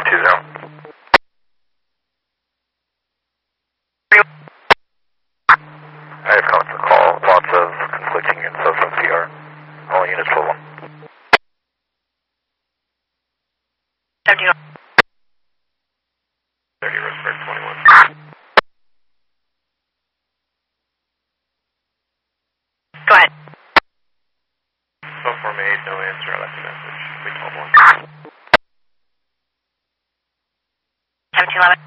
I have come to call. Lots of conflicting info from PR. All units for 1. 17. 30 Roseburg 21. Go ahead. So far made, no answer. I left a message. We told 1. 1711.